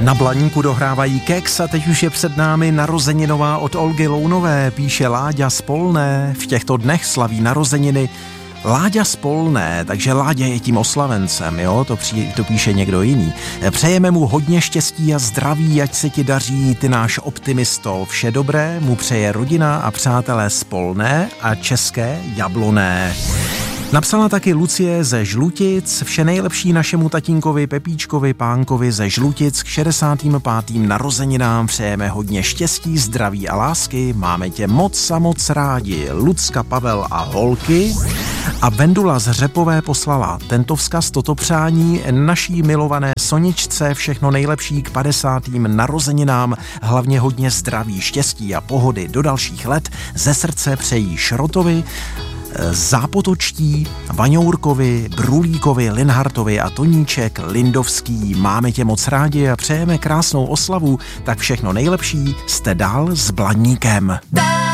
Na Blaníku dohrávají keks a teď už je před námi narozeninová od Olgy Lounové, píše Láďa z Polné. V těchto dnech slaví narozeniny Láďa z Polné, takže Láďa je tím oslavencem, jo, to píše někdo jiný. Přejeme mu hodně štěstí a zdraví, ať se ti daří, ty náš optimisto. Vše dobré mu přeje rodina a přátelé z Polné a České Jabloné. Napsala taky Lucie ze Žlutic, vše nejlepší našemu tatínkovi Pepíčkovi Pánkovi ze Žlutic k 65. narozeninám, přejeme hodně štěstí, zdraví a lásky, máme tě moc a moc rádi, Lucka, Pavel a holky. A Vendula z Řepové poslala tento vzkaz, toto přání naší milované Soničce, všechno nejlepší k 50. narozeninám, hlavně hodně zdraví, štěstí a pohody do dalších let, ze srdce přejí Šrotovi, Zápotočtí, Vaňourkovi, Brulíkovi, Linhartovi a Toníček Lindovský. Máme tě moc rádi a přejeme krásnou oslavu, tak všechno nejlepší, jste dál s Blaníkem.